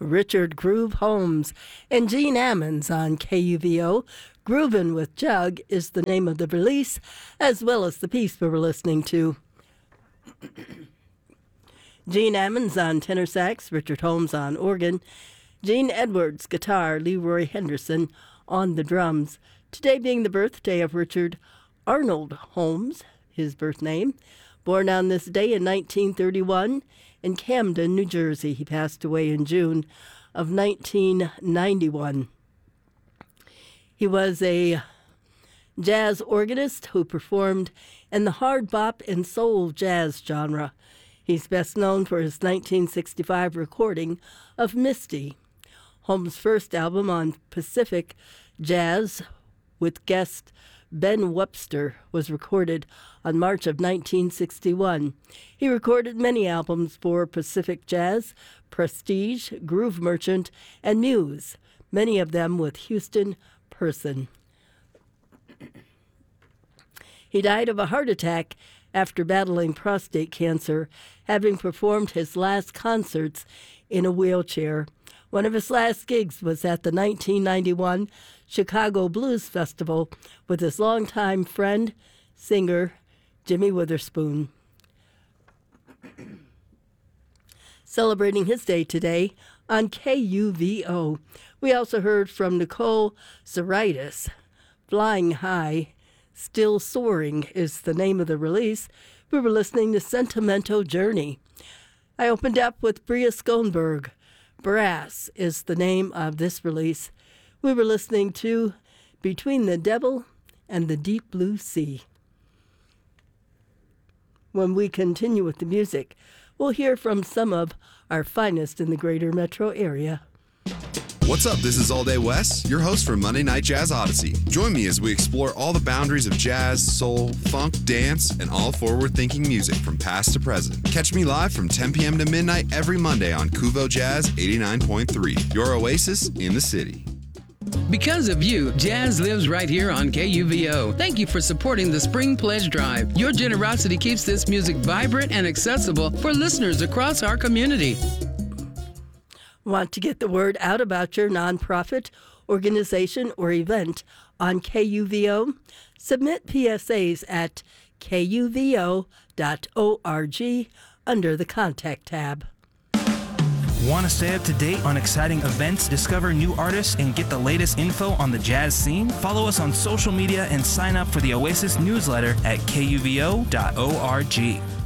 Richard Groove Holmes and Gene Ammons on KUVO. Groovin' with Jug is the name of the release, as well as the piece we were listening to. Gene Ammons on tenor sax, Richard Holmes on organ, Gene Edwards guitar, Leroy Henderson on the drums. Today being the birthday of Richard Arnold Holmes, his birth name. Born on this day in 1931 in Camden, New Jersey. He passed away in June of 1991. He was a jazz organist who performed in the hard bop and soul jazz genre. He's best known for his 1965 recording of Misty. Holmes' first album on Pacific Jazz with guest Ben Webster was recorded on March of 1961. He recorded many albums for Pacific Jazz, Prestige, Groove Merchant, and Muse, many of them with Houston Person. He died of a heart attack after battling prostate cancer, having performed his last concerts in a wheelchair. One of his last gigs was at the 1991 Chicago Blues Festival with his longtime friend, singer Jimmy Witherspoon. Celebrating his day today on KUVO. We also heard from Nicole Zaritis. Flying High, Still Soaring is the name of the release. We were listening to Sentimental Journey. I opened up with Bria Schoenberg. Brass is the name of this release. We were listening to Between the Devil and the Deep Blue Sea. When we continue with the music, we'll hear from some of our finest in the greater metro area. What's up? This is All Day Wes, your host for Monday Night Jazz Odyssey. Join me as we explore all the boundaries of jazz, soul, funk, dance, and all forward-thinking music from past to present. Catch me live from 10 p.m. to midnight every Monday on Kuvo Jazz 89.3, your oasis in the city. Because of you, jazz lives right here on KUVO. Thank you for supporting the Spring Pledge Drive. Your generosity keeps this music vibrant and accessible for listeners across our community. Want to get the word out about your nonprofit, organization, or event on KUVO? Submit PSAs at kuvo.org under the Contact tab. Want to stay up to date on exciting events, discover new artists, and get the latest info on the jazz scene? Follow us on social media and sign up for the Oasis newsletter at kuvo.org.